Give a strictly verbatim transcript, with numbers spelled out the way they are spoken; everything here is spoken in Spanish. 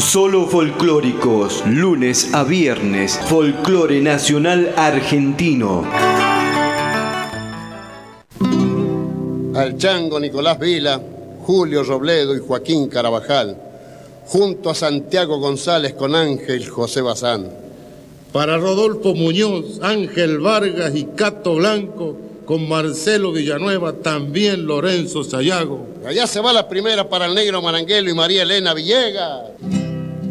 Solo folclóricos, lunes a viernes, folclore nacional argentino. Al Chango Nicolás Vila, Julio Robledo y Joaquín Carabajal, junto a Santiago González con Ángel José Bazán. Para Rodolfo Muñoz, Ángel Vargas y Cato Blanco, con Marcelo Villanueva, también Lorenzo Sayago. Allá se va la primera para el Negro Maranguelo y María Elena Villegas.